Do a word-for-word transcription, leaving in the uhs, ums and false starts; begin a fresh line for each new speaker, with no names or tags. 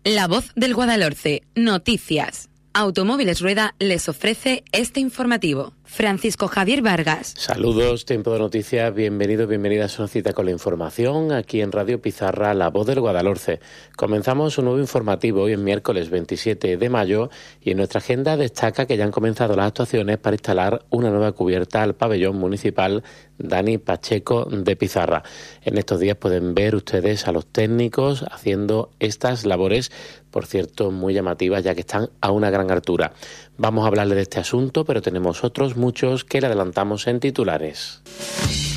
La Voz del Guadalhorce, noticias. Automóviles Rueda les ofrece este informativo. Francisco Javier Vargas.
Saludos, tiempo de noticias, bienvenidos, bienvenidas a una cita con la información aquí en Radio Pizarra, La Voz del Guadalhorce. Comenzamos un nuevo informativo hoy es miércoles veintisiete de mayo y en nuestra agenda destaca que ya han comenzado las actuaciones para instalar una nueva cubierta al pabellón municipal Dani Pacheco de Pizarra. En estos días pueden ver ustedes a los técnicos haciendo estas labores, por cierto, muy llamativas ya que están a una gran altura. Vamos a hablarle de este asunto, pero tenemos otros muchos que le adelantamos en titulares.